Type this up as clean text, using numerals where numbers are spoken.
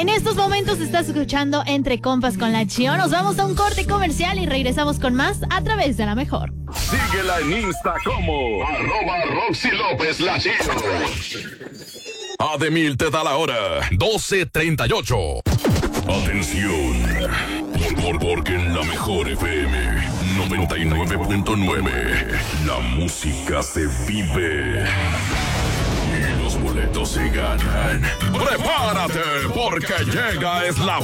En estos momentos estás escuchando Entre Compas con la Chio. Nos vamos a un corte comercial y regresamos con más a través de La Mejor. Síguela en Insta como @Roxy López la Chio. Ademil te da la hora, 12:38. Atención, porque en La Mejor FM 99.9 la música se vive y los boletos se ganan. Prepárate porque llega Es la